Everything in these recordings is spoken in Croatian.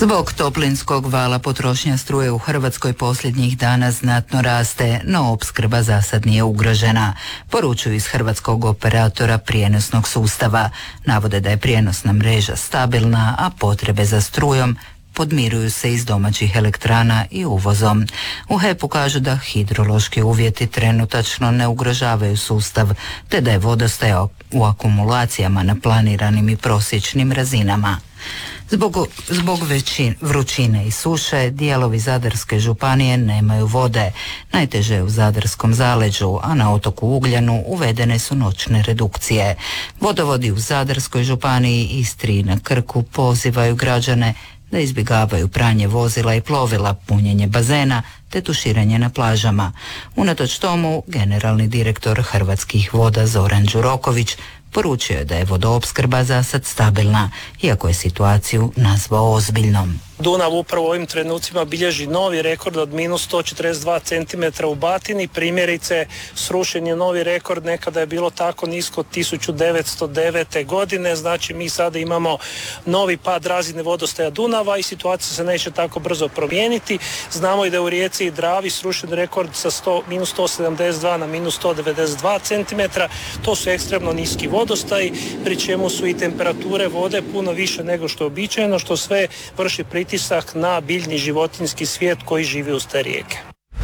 Zbog toplinskog vala potrošnja struje u Hrvatskoj posljednjih dana znatno raste, no opskrba zasad nije ugrožena, poručuju iz hrvatskog operatora prijenosnog sustava. Navode da je prijenosna mreža stabilna, a potrebe za strujom podmiruju se iz domaćih elektrana i uvozom. U HEP-u kažu da hidrološki uvjeti trenutačno ne ugrožavaju sustav, te da je vodostaj u akumulacijama na planiranim i prosječnim razinama. Zbog vrućine i suše, dijelovi Zadarske županije nemaju vode. Najteže je u Zadarskom zaleđu, a na otoku Ugljanu uvedene su noćne redukcije. Vodovodi u Zadarskoj županiji i Istri i na Krku pozivaju građane da izbjegavaju pranje vozila i plovila, punjenje bazena te tuširanje na plažama. Unatoč tomu, generalni direktor Hrvatskih voda Zoran Đuroković poručio je da je vodoopskrba zasad stabilna, iako je situaciju nazvao ozbiljnom. Dunav upravo u ovim trenucima bilježi novi rekord od minus 142 cm u Batini. Primjerice, srušen je novi rekord, nekada je bilo tako nisko 1909. godine, znači mi sada imamo novi pad razine vodostaja Dunava i situacija se neće tako brzo promijeniti. Znamo i da je u Rijeci i Dravi srušen rekord sa minus 172 na minus 192 cm. To su ekstremno niski vodostaji, pri čemu su i temperature vode puno više nego što je uobičajeno, što sve vrši pritisak na biljni životinjski svijet koji živi uz te rijeke.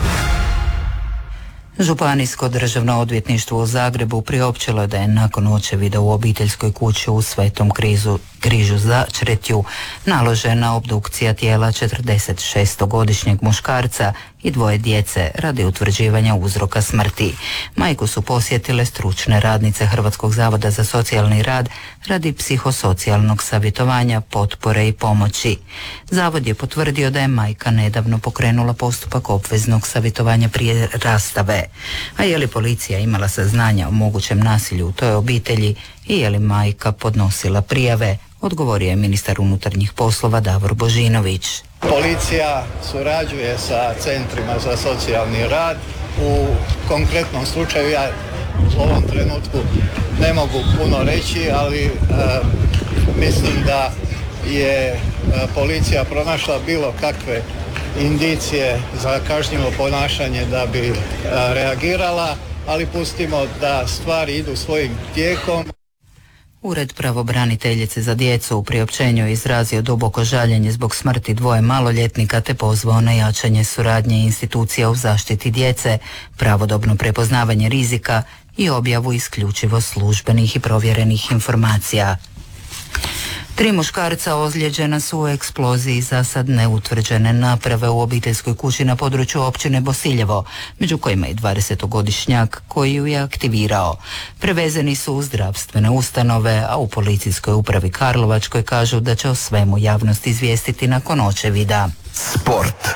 Županijsko državno odvjetništvo u Zagrebu priopćilo da je nakon očevida u obiteljskoj kući u Svetom križu za Čretju naložena obdukcija tijela 46-godišnjeg muškarca i 2 djece radi utvrđivanja uzroka smrti. Majku su posjetile stručne radnice Hrvatskog zavoda za socijalni rad radi psihosocijalnog savjetovanja, potpore i pomoći. Zavod je potvrdio da je majka nedavno pokrenula postupak obveznog savjetovanja prije rastave. A je li policija imala saznanja o mogućem nasilju u toj obitelji i je li majka podnosila prijave, odgovorio je ministar unutarnjih poslova Davor Božinović. Policija surađuje sa centrima za socijalni rad. U konkretnom slučaju ja u ovom trenutku ne mogu puno reći, ali mislim da je policija pronašla bilo kakve indicije za kažnjivo ponašanje da bi reagirala, ali pustimo da stvari idu svojim tijekom. Ured pravobraniteljice za djecu u priopćenju je izrazio duboko žaljenje zbog smrti 2 maloljetnika te pozvao na jačanje suradnje institucija u zaštiti djece, pravodobno prepoznavanje rizika i objavu isključivo službenih i provjerenih informacija. 3 muškarca ozlijeđena su u eksploziji za sad neutvrđene naprave u obiteljskoj kući na području općine Bosiljevo, među kojima i 20-godišnjak koji ju je aktivirao. Prevezeni su u zdravstvene ustanove, a u policijskoj upravi Karlovačkoj kažu da će o svemu javnost izvijestiti nakon očevida. Sport.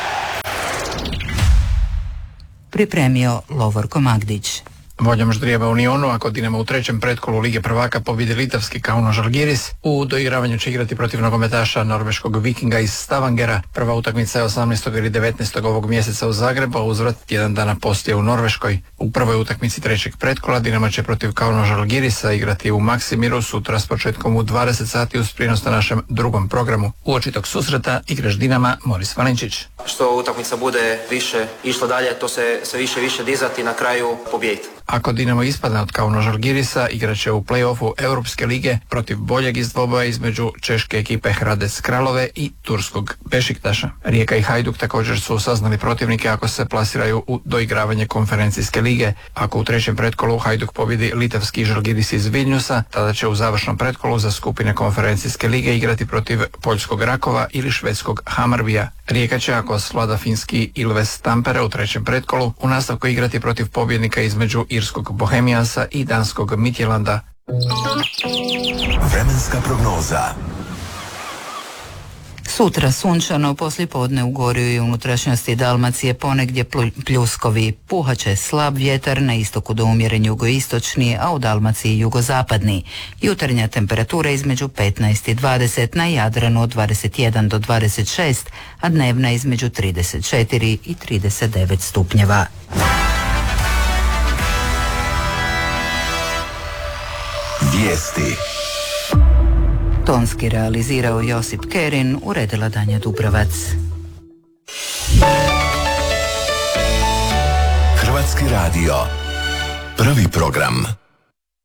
Pripremio Lovorko Magdić. Voljom Ždrijeva Unionu, ako Dinamo u 3. pretkolu Lige prvaka pobjedi litavski Kauno Žalgiris, u doigravanju će igrati protiv nogometaša norveškog Vikinga iz Stavangera. Prva utakmica je 18. ili 19. ovog mjeseca u Zagrebu, a uzvrat tjedan dana poslije u Norveškoj. U prvoj utakmici 3. pretkola Dinamo će protiv Kauno Žalgirisa igrati u Maksimiru sutra s početkom u 20 sati uz prijenos na našem drugom programu. Uoči tog susreta igrač Dinama Moris Valenčić. Što utakmica bude više išla dalje, to se sve više dizati i na kraju pobijediti. Ako Dinamo ispadne od Kauno Žalgirisa, igrat u play-offu Europske lige protiv boljeg iz dvoboja između češke ekipe Hradec Kralove i turskog Bešiktaša. Rijeka i Hajduk također su saznali protivnike ako se plasiraju u doigravanje konferencijske lige. Ako u 3. pretkolu Hajduk pobjedi litavski Žalgiris iz Vilniusa, tada će u završnom pretkolu za skupine konferencijske lige igrati protiv poljskog Rakova ili švedskog Hamarbija. Rijeka će, ako svlada finski Ilves Tampere u 3. pretkolu, u nastavku igrati protiv pobjednika između irskog Bohemiansa i danskog Midtjylanda. Vremenska prognoza. Sutra sunčano, poslijepodne u Gorju i unutrašnjosti Dalmacije ponegdje pljuskovi. Puhaće slab vjetar, na istoku do umjeren jugoistočni, a u Dalmaciji jugozapadni. Jutarnja temperatura između 15 i 20, na Jadranu od 21 do 26, a dnevna između 34 i 39 stupnjeva. Vijesti. Tonski realizirao Josip Kerin, uredila Danja Dubravac. Hrvatski radio. Prvi program.